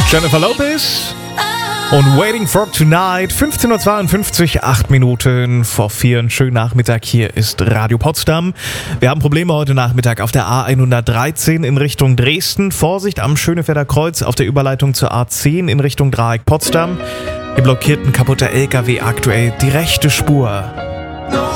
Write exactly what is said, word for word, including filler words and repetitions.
Jennifer Lopez und Waiting for Tonight. fünfzehn Uhr zweiundfünfzig, acht Minuten vor vier. Einen schönen Nachmittag. Hier ist Radio Potsdam. Wir haben Probleme heute Nachmittag auf der A hundertdreizehn in Richtung Dresden. Vorsicht am Schönefelder Kreuz auf der Überleitung zur A zehn in Richtung Dreieck Potsdam. Im blockierten kaputter L K W aktuell die rechte Spur.